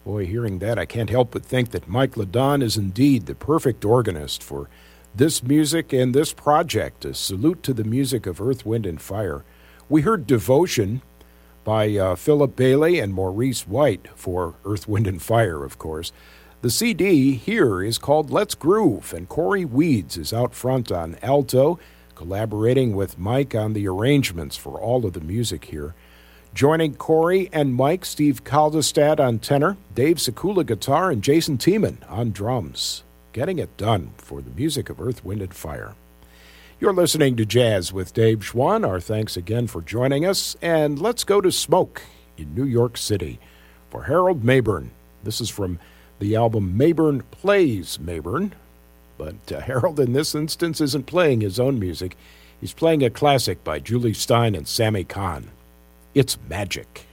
Boy, hearing that, I can't help but think that Mike Ladon is indeed the perfect organist for this music and this project. A salute to the music of Earth, Wind, and Fire. We heard Devotion by Philip Bailey and Maurice White for Earth, Wind, and Fire, of course. The CD here is called Let's Groove, and Corey Weeds is out front on alto, collaborating with Mike on the arrangements for all of the music here. Joining Corey and Mike, Steve Kaldestad on tenor, Dave Sekula guitar, and Jason Tiemann on drums. Getting it done for the music of Earth, Wind, and Fire. You're listening to Jazz with Dave Schwann. Our thanks again for joining us. And let's go to Smoke in New York City for Harold Mabern. This is from the album Mabern Plays Mabern. But Harold, in this instance, isn't playing his own music. He's playing a classic by Julie Stein and Sammy Kahn. It's Magic.